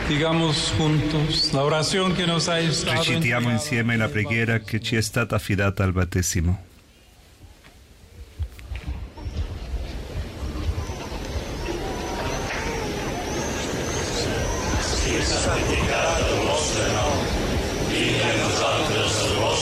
Digamos juntos la oración que nos ha estado Recitiamo entregada. insieme la preghiera che ci è stata affidata al battesimo. Sia santificato il vostro nome, venga a nosaltres el vostre